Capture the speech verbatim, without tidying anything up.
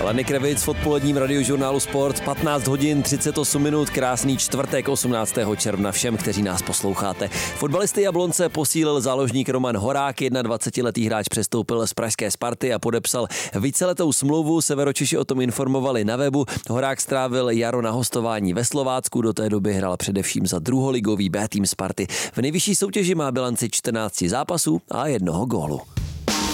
Lanik Revic v odpoledním radiožurnálu Sport, patnáct hodin třicet osm minut, krásný čtvrtek osmnáctého června všem, kteří nás posloucháte. Fotbalisty Jablonce posílil záložník Roman Horák, dvacetiletý hráč přestoupil z pražské Sparty a podepsal víceletou smlouvu, Severočeši o tom informovali na webu. Horák strávil jaro na hostování ve Slovácku, do té doby hrál především za druholigový B tým Sparty. V nejvyšší soutěži má bilanci čtrnáct zápasů a jednoho gólu.